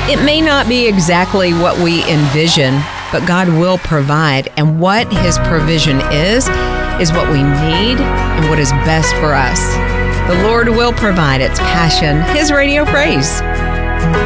It may not be exactly what we envision, but God will provide. And what His provision is what we need and what is best for us. The Lord will provide. It's Passion, His radio praise.